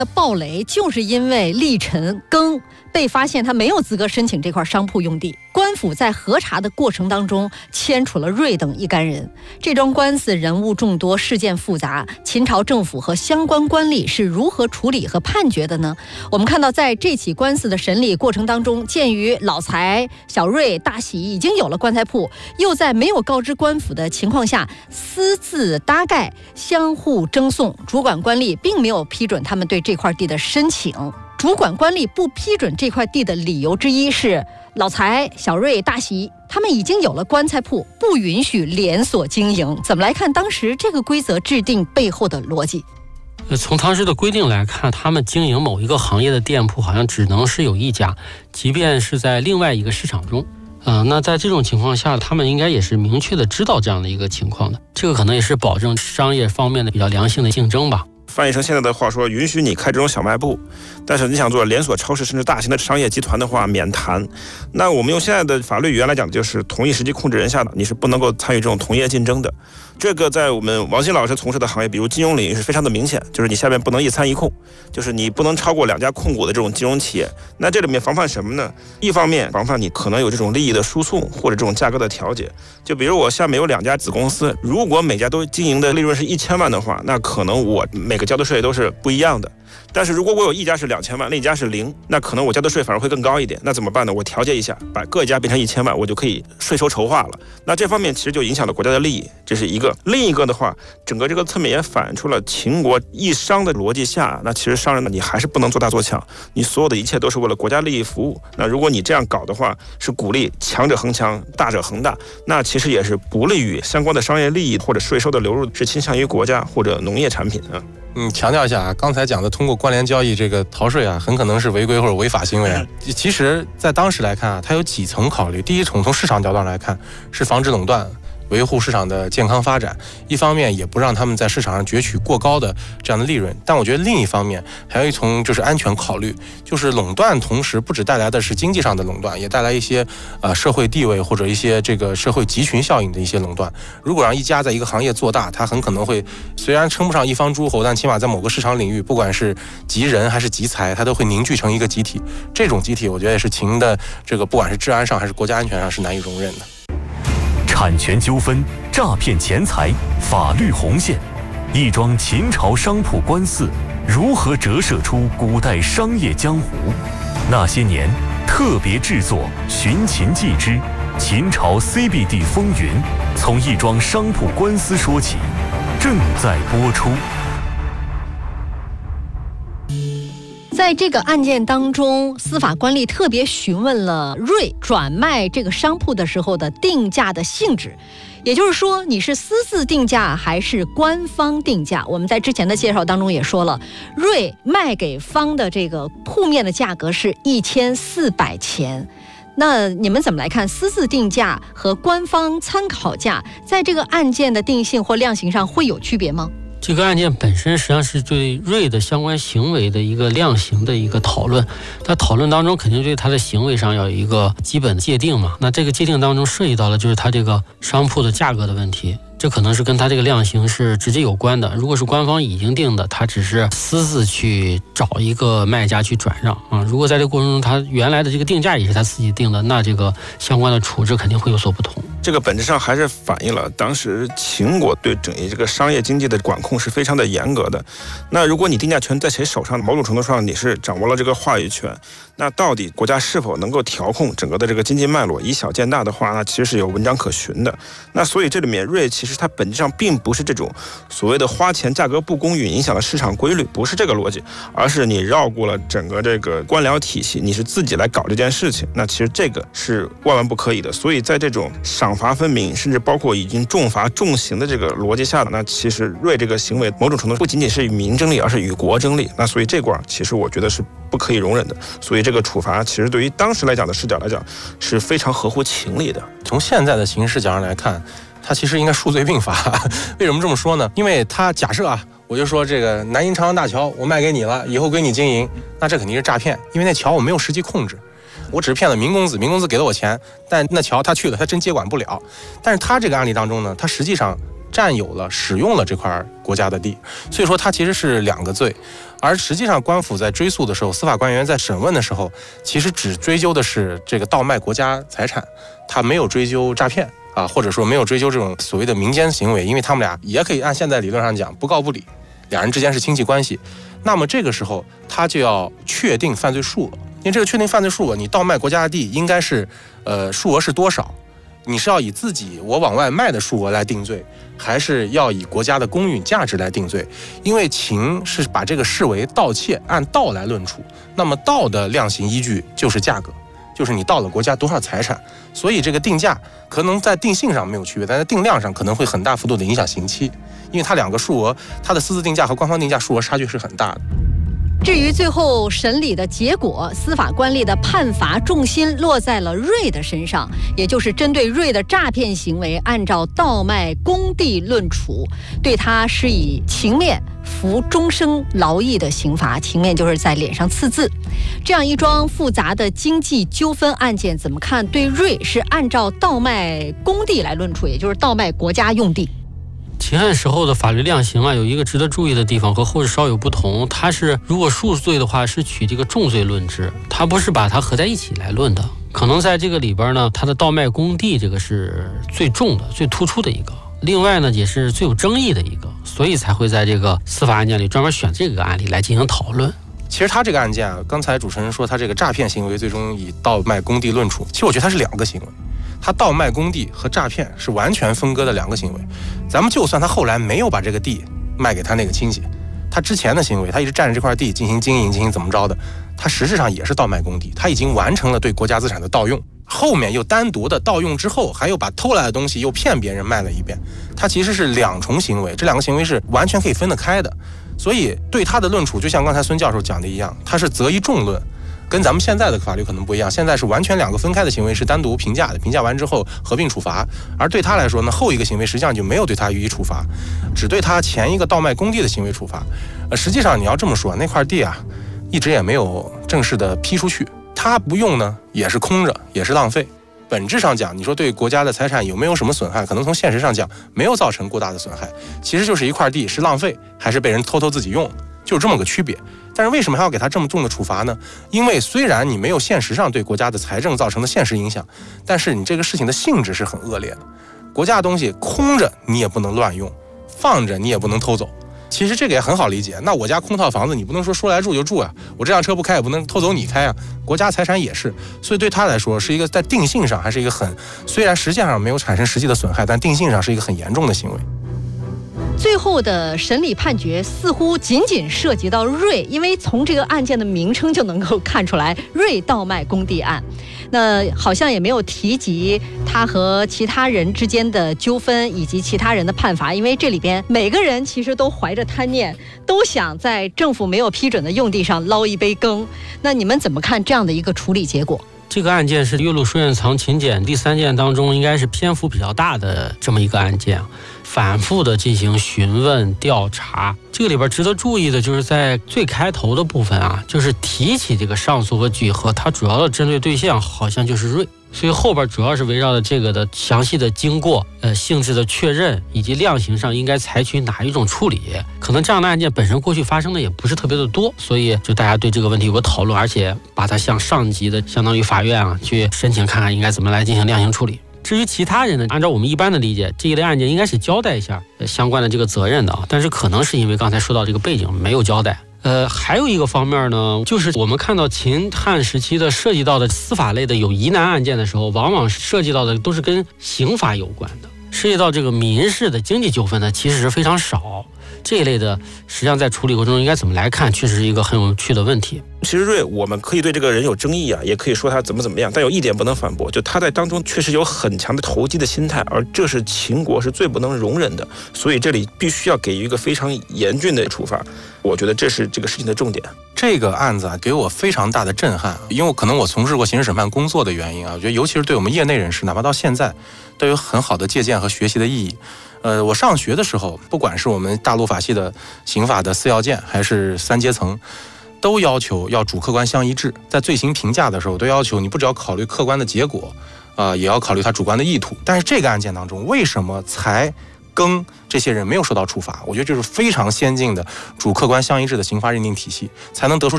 暴雷就是因为力陈庚被发现他没有资格申请这块商铺用地，官府在核查的过程当中牵处了瑞等一干人。这桩官司人物众多，事件复杂，秦朝政府和相关官吏是如何处理和判决的呢？我们看到在这起官司的审理过程当中，鉴于老财、小瑞、大喜已经有了棺材铺，又在没有告知官府的情况下私自搭盖，相互争讼，主管官吏并没有批准他们对这块地的申请。主管官吏不批准这块地的理由之一是老财、小瑞、大喜他们已经有了棺材铺，不允许连锁经营。怎么来看当时这个规则制定背后的逻辑？ 从当时的规定来看，他们经营某一个行业的店铺好像只能是有一家，即便是在另外一个市场中。那在这种情况下，他们应该也是明确的知道这样的一个情况的，这个可能也是保证商业方面的比较良性的竞争吧。 翻译成现在的话说，允许你开这种小卖部，但是你想做连锁超市甚至大型的商业集团的话，免谈。那我们用现在的法律语言来讲，就是同一实际控制人下的，你是不能够参与这种同业竞争的。这个在我们王鑫老师从事的行业，比如金融领域是非常的明显，就是你下面不能一参一控，就是你不能超过2家控股的这种金融企业。那这里面防范什么呢？一方面防范你可能有这种利益的输送或者这种价格的调节。就比如我下面有2家子公司，如果每家都经营的利润是1000万的话，那可能我每个交的税都是不一样的。但是如果我有一家是2000万，另一家是0，那可能我交的税反而会更高一点。那怎么办呢？我调节一下，把各家变成1000万，我就可以税收筹划了。那这方面其实就影响了国家的利益，这是一个。另一个的话，整个这个侧面也反映出了秦国一商的逻辑下，那其实商人呢，你还是不能做大做强，你所有的一切都是为了国家利益服务。那如果你这样搞的话，是鼓励强者恒强，大者恒大，那其实也是不利于相关的商业利益或者税收的流入，是倾向于国家或者农业产品啊。 强调一下啊，刚才讲的通过关联交易这个逃税啊，很可能是违规或者违法行为啊。其实，在当时来看啊，它有几层考虑。第一层，从市场角度来看，是防止垄断，维护市场的健康发展，一方面也不让他们在市场上攫取过高的这样的利润。但我觉得另一方面还有一层就是安全考虑，就是垄断同时不只带来的是经济上的垄断，也带来一些社会地位或者一些这个社会集群效应的一些垄断。如果让一家在一个行业做大，它很可能会虽然称不上一方诸侯，但起码在某个市场领域，不管是集人还是集财，它都会凝聚成一个集体。这种集体我觉得也是秦的这个不管是治安上还是国家安全上是难以容忍的。 产权纠纷、诈骗钱财、法律红线，一桩秦朝商铺官司如何折射出古代商业江湖？那些年特别制作《寻秦记之秦朝 CBD 风云》，从一桩商铺官司说起，正在播出。 在这个案件当中，司法官吏特别询问了瑞转卖这个商铺的时候的定价的性质，也就是说你是私自定价还是官方定价。我们在之前的介绍当中也说了，瑞卖给方的这个铺面的价格是1400钱。那你们怎么来看私自定价和官方参考价在这个案件的定性或量刑上会有区别吗？ 这个案件本身实际上是对瑞的相关行为的一个量刑的一个讨论，在讨论当中肯定对他的行为上要有一个基本的界定嘛。那这个界定当中涉及到的就是他这个商铺的价格的问题，这可能是跟他这个量刑是直接有关的。如果是官方已经定的，他只是私自去找一个卖家去转让啊。如果在这个过程中他原来的这个定价也是他自己定的，那这个相关的处置肯定会有所不同。 这个本质上还是反映了当时秦国对整一这个商业经济的管控是非常的严格的。那如果你定价权在谁手上，某种程度上你是掌握了这个话语权，那到底国家是否能够调控整个的这个经济脉络，以小见大的话，那其实是有文章可循的。那所以这里面瑞其实它本质上并不是这种所谓的花钱价格不公允影响了市场规律，不是这个逻辑，而是你绕过了整个这个官僚体系，你是自己来搞这件事情。那其实这个是万万不可以的。所以在这种赏罚分明，甚至包括已经重罚重刑的这个逻辑下的，那其实瑞这个行为某种程度不仅仅是与民争利，而是与国争利。那所以这块其实我觉得是不可以容忍的。所以这个处罚其实对于当时来讲的视角来讲是非常合乎情理的。 从现在的刑事角度来看，它其实应该数罪并罚。为什么这么说呢？因为它假设啊，我就说这个南银长江大桥我卖给你了，以后归你经营，那这肯定是诈骗，因为那桥我没有实际控制，我只是骗了明公子，明公子给了我钱，但那桥他去了，他真接管不了。但是他这个案例当中呢，他实际上占有了、使用了这块国家的地，所以说它其实是2个罪。而实际上，官府在追诉的时候，司法官员在审问的时候，其实只追究的是这个盗卖国家财产，他没有追究诈骗啊，或者说没有追究这种所谓的民间行为，因为他们俩也可以按现在理论上讲不告不理，两人之间是亲戚关系。那么这个时候他就要确定犯罪数额，因为这个确定犯罪数额，你盗卖国家的地应该是数额是多少？你是要以自己我往外卖的数额来定罪，还是要以国家的公允价值来定罪？因为秦是把这个视为盗窃，按盗来论处，那么盗的量刑依据就是价格，就是你盗了国家多少财产，所以这个定价可能在定性上没有区别，但在定量上可能会很大幅度的影响刑期，因为它2个数额，它的私自定价和官方定价数额差距是很大的。 至于最后审理的结果，司法官吏的判罚重心落在了芮的身上，也就是针对芮的诈骗行为，按照盗卖公地论处，对他施以情面服终生劳役的刑罚。情面就是在脸上刺字。这样一桩复杂的经济纠纷案件，怎么看？对芮是按照盗卖公地来论处，也就是盗卖国家用地。 秦汉时候的法律量刑啊，有一个值得注意的地方，和后世稍有不同。它是如果数罪的话，是取这个重罪论之，它不是把它合在一起来论的。可能在这个里边呢，它的盗卖公地这个是最重的、最突出的一个。另外呢，也是最有争议的一个，所以才会在这个司法案件里专门选这个案例来进行讨论。 其实他这个案件啊，刚才主持人说他这个诈骗行为最终以盗卖公地论处，其实我觉得它是2个行为。他盗卖公地和诈骗是完全分割的2个行为。咱们就算他后来没有把这个地卖给他那个亲戚，他之前的行为，他一直占着这块地进行经营、进行怎么着的，他实质上也是盗卖公地，他已经完成了对国家资产的盗用，后面又单独的盗用之后，还又把偷来的东西又骗别人卖了一遍，他其实是2重行为，这2个行为是完全可以分得开的。所以对他的论处，就像刚才孙教授讲的一样，他是择一重论。跟咱们现在的法律可能不一样，现在是完全2个分开的行为是单独评价的，评价完之后合并处罚。而对他来说呢，后一个行为实际上就没有对他予以处罚，只对他前一个盗卖公地的行为处罚。实际上你要这么说，那块地啊，一直也没有正式的批出去，他不用呢也是空着，也是浪费。本质上讲，你说对国家的财产有没有什么损害？可能从现实上讲，没有造成过大的损害，其实就是一块地是浪费，还是被人偷偷自己用，就是这么个区别。但是为什么还要给他这么重的处罚呢？因为虽然你没有现实上对国家的财政造成的现实影响，但是你这个事情的性质是很恶劣的。国家的东西空着你也不能乱用，放着你也不能偷走。其实这个也很好理解，那我家空套房子，你不能说来住就住啊，我这辆车不开也不能偷走你开啊，国家财产也是，所以对他来说是一个在定性上还是一个很，虽然实际上没有产生实际的损害，但定性上是一个很严重的行为。 最后的审理判决似乎仅仅涉及到芮，因为从这个案件的名称就能够看出来，芮盗卖公地案。那好像也没有提及他和其他人之间的纠纷以及其他人的判罚，因为这里边每个人其实都怀着贪念，都想在政府没有批准的用地上捞一杯羹。那你们怎么看这样的一个处理结果？ 这个案件是岳麓书院藏秦简第3件当中应该是篇幅比较大的这么一个案件，反复的进行询问调查。这个里边值得注意的就是在最开头的部分啊，就是提起这个上诉和举和，它主要的针对对象好像就是芮，所以后边主要是围绕着这个的详细的经过、性质的确认以及量刑上应该采取哪一种处理。可能这样的案件本身过去发生的也不是特别的多，所以就大家对这个问题有个讨论，而且把它向上级的相当于法院啊去申请看看应该怎么来进行量刑处理。至于其他人呢，按照我们一般的理解，这一类案件应该是交代一下相关的这个责任的，但是可能是因为刚才说到这个背景没有交代。还有一个方面呢，就是我们看到秦汉时期的涉及到的司法类的有疑难案件的时候，往往涉及到的都是跟刑法有关的，涉及到这个民事的经济纠纷呢，其实是非常少。这一类的实际上在处理过程中应该怎么来看，确实是一个很有趣的问题。 其实芮我们可以对这个人有争议啊，也可以说他怎么样，但有一点不能反驳，就他在当中确实有很强的投机的心态，而这是秦国是最不能容忍的，所以这里必须要给予一个非常严峻的处罚。我觉得这是这个事情的重点。 这个案子啊，给我非常大的震撼，因为可能我从事过刑事审判工作的原因啊，我觉得尤其是对我们业内人士，哪怕到现在都有很好的借鉴和学习的意义。我上学的时候，不管是我们大陆法系的刑法的4要件，还是3阶层，都要求要主客观相一致。在罪行评价的时候，都要求你不只要考虑客观的结果，也要考虑他主观的意图。但是这个案件当中，为什么才庚这些人没有受到处罚。我觉得这是非常先进的主客观相一致的刑罚认定体系，才能得出